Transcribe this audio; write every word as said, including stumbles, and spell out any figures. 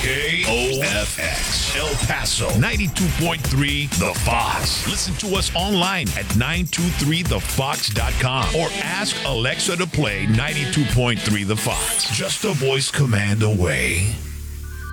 K O F X, El Paso, ninety-two point three The Fox. Listen to us online at nine two three the fox dot com or ask Alexa to play ninety-two point three The Fox. Just a voice command away.